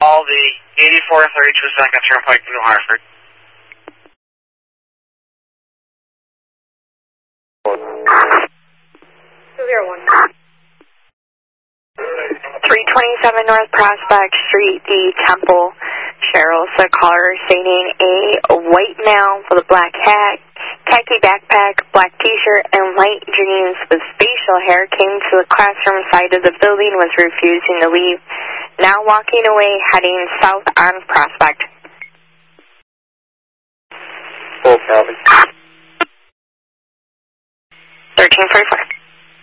All the 8432 Turnpike to New Hartford. 201. 327 North Prospect Street, the Temple. Cheryl said caller stating a white male with a black hat, khaki backpack, black t-shirt, and light jeans with facial hair came to the classroom side of the building, was refusing to leave. Now walking away, heading south on Prospect. Full copy. 1344.